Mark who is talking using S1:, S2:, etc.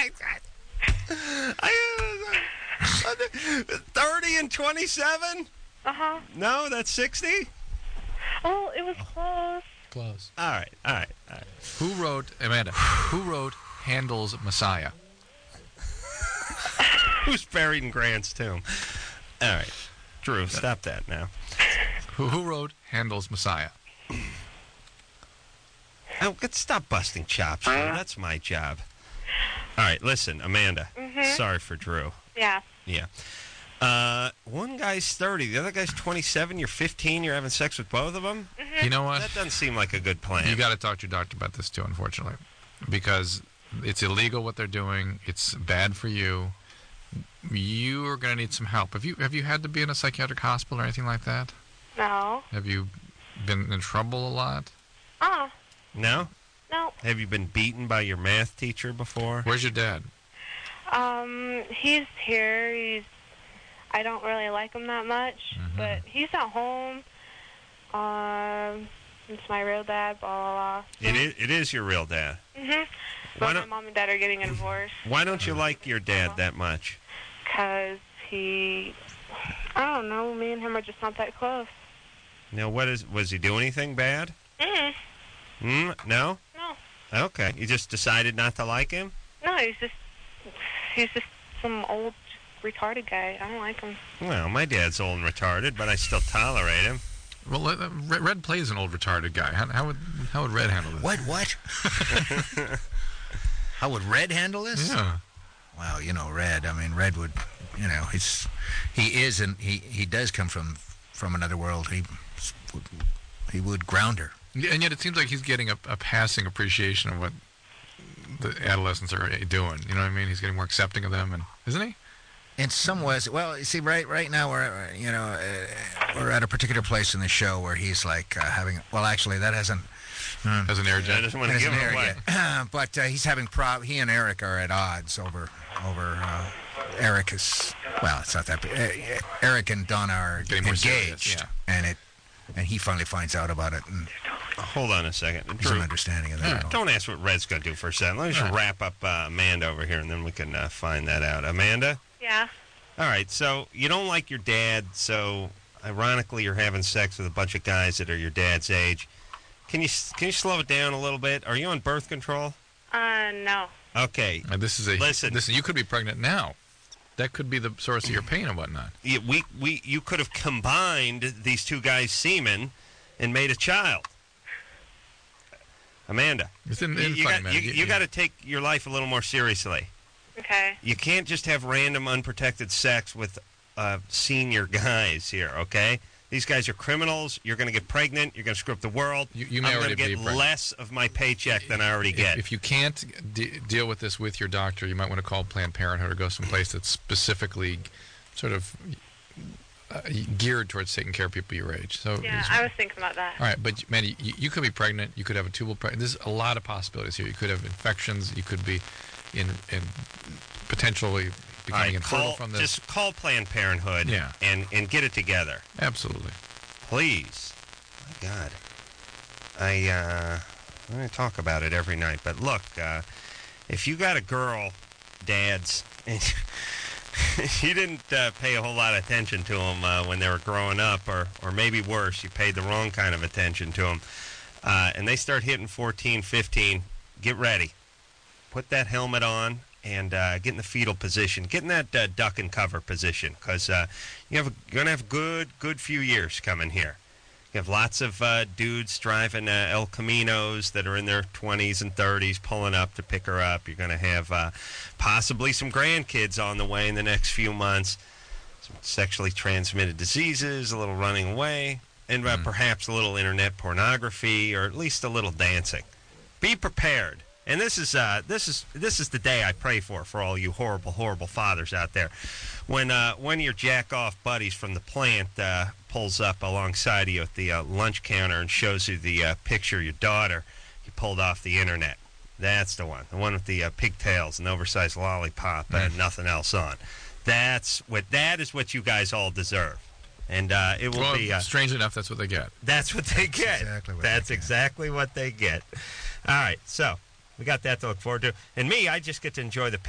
S1: 30 and 27? No, that's 60?
S2: Oh, it was close.
S3: Close.
S1: All right.
S3: Who wrote, Amanda, who wrote Handel's Messiah?
S1: Who's buried in Grant's tomb? All right. Drew, stop that now.
S3: Who wrote Handel's Messiah?
S1: Oh, stop busting chops, Drew. That's my job. All right, listen, Amanda. Sorry for Drew.
S2: Yeah.
S1: Yeah. One guy's 30, the other guy's 27. You're 15. You're having sex with both of them?
S3: You know what?
S1: That doesn't seem like a good plan.
S3: You got to talk to your doctor about this too, unfortunately, because it's illegal what they're doing. It's bad for you. You are going to need some help. Have you had to be in a psychiatric hospital or anything like that?
S2: No.
S3: Have you been in trouble a lot?
S1: No?
S2: No.
S1: Have you been beaten by your math teacher before?
S3: Where's your dad?
S2: He's here. I don't really like him that much, but he's at home. It's my real dad, blah, blah, blah.
S1: It is your real dad.
S2: But my mom and dad are getting a divorce.
S1: Why don't you like your dad that much?
S2: Because I don't know, me and him are just not that close.
S1: Now, was he do anything bad? No?
S2: No.
S1: Okay. You just decided not to like him?
S2: No, he's just some old retarded guy. I don't like him.
S1: Well, my dad's old and retarded, but I still tolerate him.
S3: Well, Red plays an old retarded guy. How would Red handle this?
S4: What? How would Red handle this?
S3: Yeah.
S4: Well, Red. I mean, Red would, he does come from another world. He would ground her.
S3: And yet it seems like he's getting a passing appreciation of what the adolescents are doing. You know what I mean? He's getting more accepting of them, isn't he?
S4: In some ways, well, you see, right now we're at a particular place in the show where he's like having. Well, actually, that hasn't
S3: aired yet.
S1: I just want to give it away.
S4: But he's having He and Eric are at odds over. Eric is it's not that. Eric and Donna are engaged,
S3: serious, yeah.
S4: and he finally finds out about it. And
S1: hold on a second.
S4: There's an understanding of that.
S1: Don't ask what Red's going to do for a second. Let me just wrap up Amanda over here, and then we can find that out. Amanda?
S2: Yeah.
S1: All right, so you don't like your dad, so ironically you're having sex with a bunch of guys that are your dad's age. Can you slow it down a little bit? Are you on birth control?
S2: No.
S1: Okay.
S3: Listen, you could be pregnant now. That could be the source of your pain and whatnot.
S1: You could have combined these two guys' semen and made a child. Amanda, you got to take your life a little more seriously.
S2: Okay.
S1: You can't just have random unprotected sex with senior guys here, okay? These guys are criminals. You're going to get pregnant. You're going to screw up the world.
S3: You may
S1: I'm
S3: already
S1: going to
S3: be
S1: get less of my paycheck than I already get.
S3: If you can't deal with this with your doctor, you might want to call Planned Parenthood or go someplace that's specifically sort of geared towards taking care of people your age. So
S2: yeah, I was thinking about that.
S3: All right, but Mandy, you could be pregnant. You could have a tubal pregnancy. There's a lot of possibilities here. You could have infections. You could be in potentially becoming infertile from this.
S1: Just call Planned Parenthood and get it together.
S3: Absolutely.
S1: Please. My God. I'm going to talk about it every night. But look, if you got a girl, dads, and you didn't pay a whole lot of attention to them when they were growing up, or maybe worse, you paid the wrong kind of attention to them, and they start hitting 14, 15, get ready. Put that helmet on and get in the fetal position. Get in that duck and cover position, because you're going to have a good few years coming here. You have lots of dudes driving El Caminos that are in their 20s and 30s pulling up to pick her up. You're going to have possibly some grandkids on the way in the next few months. Some sexually transmitted diseases, a little running away, and perhaps a little internet pornography, or at least a little dancing. Be prepared. And this is the day I pray for all you horrible, horrible fathers out there. When one of your jack-off buddies from the plant pulls up alongside you at the lunch counter and shows you the picture of your daughter you pulled off the internet. That's the one with the pigtails and oversized lollipop and nothing else on. That is what you guys all deserve. And it will be...
S3: strangely enough, that's what they get.
S1: That's what they get. That's exactly what they get. All right, so... we got that to look forward to. And me, I just get to enjoy the